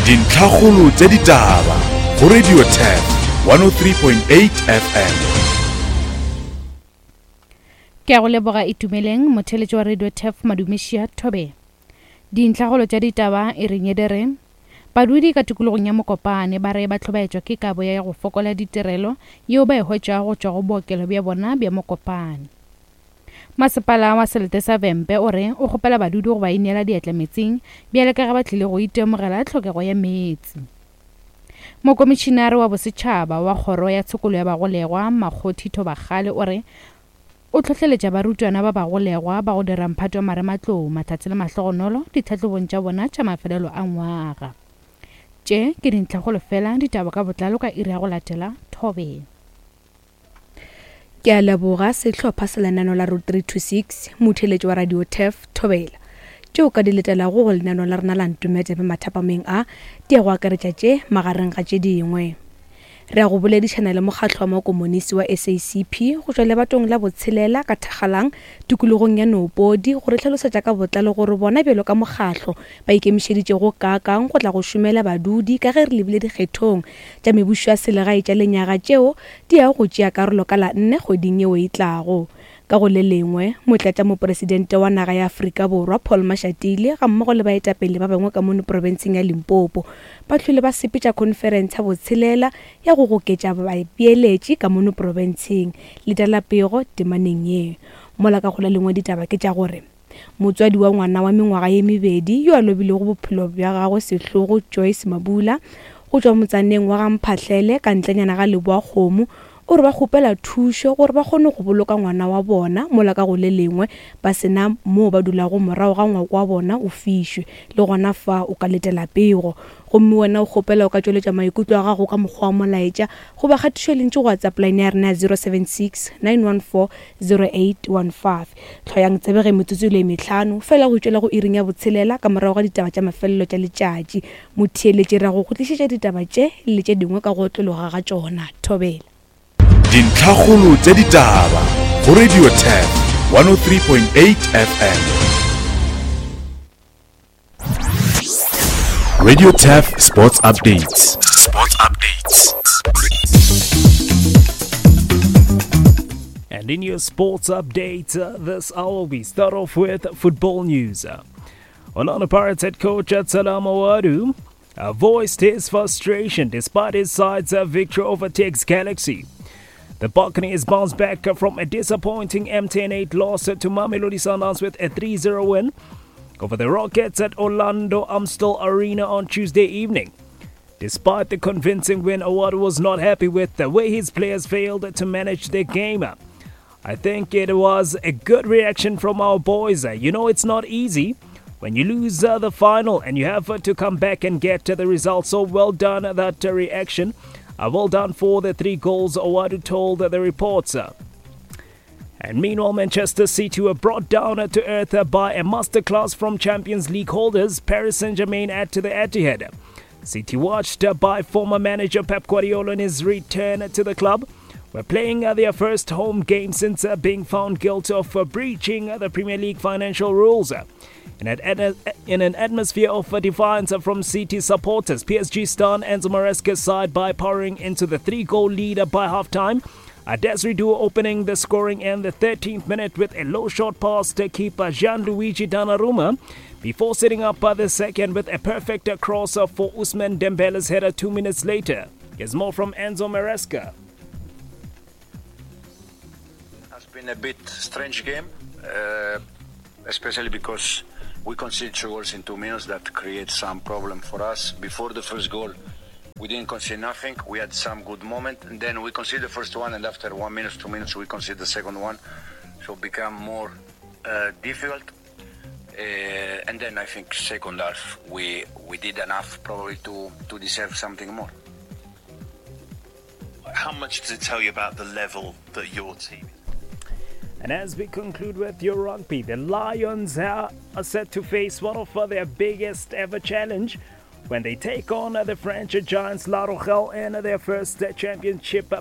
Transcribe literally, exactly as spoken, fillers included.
Dintlhakgolo tsa ditaba go Radio Thef one oh three point eight F M. Ke a go leboga Itumeleng motheletši wa Radio Thef Madumešia Thobe. Dintlhakgolo tša ditaba e reng edere badudi ka tikologong ya Mokopane ba re ba tlhobaetšwa ke kabo ya go fokola ditirelo yeo ba e hwetša go tšwa go bookelo bja bona bja Mokopane. Masepala wa Selete sa Vempe o re o kgopela badudi go ba inela dietla metsing bjale ka ga ba tlile go itemogela tlhokego ya metsi. Mokomišinare wa bosetšhaba wa kgoro ya tshokolo ya bagolegwa Makgothi Thobagale o re o tlhohleletša barutwana ba bagolegwa ba go dira mphato ya marematlou matsatsi le mahlogonolo ditlhatlhobong tša bona tša mafelelo a ngwaga. Tše ke dintlhakgolo fela ditaba ka botlalo ka iri ya go latela Thobe. Ke a leboga sehlopha sa lenaneo la Route three twenty-six motheletši wa Radio Thef Thobela. Tšeo ka di letelago go lenaneo la rena la ntumete be mathapameng a di a go akaretša tše magareng ga tše dingwe. Re a go boledišana le mokgatlo wa makomonisi wa S A C P go tšwa lebatong la botshelela ka thagalang tikologong ya Nopodi go re hlalosetša ka botlalo gore bona bjelo ka mokgatlo ba ikemišeditše go kakang go tla go šomela badudi ka ge re lebile dikgethong tša mebušo ya selegae tša lenyaga tšeo di ya go tšea karolo ka la nne kgweding yeo e tlago. Ka go le lengwe motlatša mopresidente wa naga ya Afrika Borwa Paul Mashatile ga mmogo le baetapele ba bangwe ka mono provinseng ya Limpopo ba tlhole ba sepetša conference ya botshelela ya go goketša babeeletši ka mono provinseng le talapego temaneng ye. Mola ka go le lengwe ditaba ke tša gore motswadi wa ngwana wa mengwaga ye mebedi yo a lobile go bophelo bja gagwe sehlogo Joyce Mabula go tšwa motsaneng wa ga Mphahlele ka ntlenyana ga Leboa Kgomo o re ba kgopela thušo gore ba kgone go boloka ngwana wa bona mola ka go le lengwe ba sena moo ba dulago morago ga ngwako wa bona o fišwe le gona fa o ka letela pego gomme wena o kgopela o ka tšweletša maikutlo a gago ka mokgwa wa molaetša go ba kgathišo le ntše go WhatsApp line ya rena zero seven six nine one four zero eight one five tlhoyang tsebege metsotso le mehlano fela go tšwela go iring ya botshelela ka morago ga ditaba tša mafelelo tša letšatši motheeletši ra go go tlišetša ditaba tše le tše dingwe ka go tlologa ga tšona. Thobela Dintlhakgolo tsa ditaba go Radio Thef one oh three point eight F M. Radio Thef Sports Updates. Sports Updates. And in your sports update uh, this hour, we start off with football news. Uh, Orlando Pirates head coach Salam Awadu uh, voiced his frustration despite his side's uh, victory over Tex Galaxy. The Buccaneers bounced back from a disappointing M ten eight loss to Mamelodi Sundowns with a three zero win over the Rockets at Orlando Amstel Arena on Tuesday evening. Despite the convincing win, Awadu was not happy with the way his players failed to manage their game. I think it was a good reaction from our boys. You know, it's not easy when you lose uh, the final and you have uh, to come back and get uh, the result. So well done, uh, that uh, reaction. Uh, well done for the three goals, Awadu told the reporter. And meanwhile, Manchester City were brought down to earth by a masterclass from Champions League holders Paris Saint-Germain at the Etihad. City, watched by former manager Pep Guardiola in his return to the club, were playing their first home game since being found guilty of breaching the Premier League financial rules. In an, in an atmosphere of defiance from City supporters, P S G star Enzo Maresca's side by powering into the three-goal lead by half-time. Desiree Doué opening the scoring in the thirteenth minute with a low shot pass to keeper Gianluigi Donnarumma before setting up the second with a perfect cross for Ousmane Dembele's header two minutes later. Here's more from Enzo Maresca. It's been a bit strange game, uh, especially because we conceded two goals in two minutes. That creates some problem for us. Before the first goal, we didn't concede nothing. We had some good moment, and then we conceded the first one, and after one minute, two minutes, we conceded the second one. So it became more uh, difficult. Uh, and then I think second half, we we did enough probably to, to deserve something more. How much does it tell you about the level that your team is? And as we conclude with your rugby, the Lions are set to face one of their biggest ever challenge when they take on the French giants La Rochelle in their first championship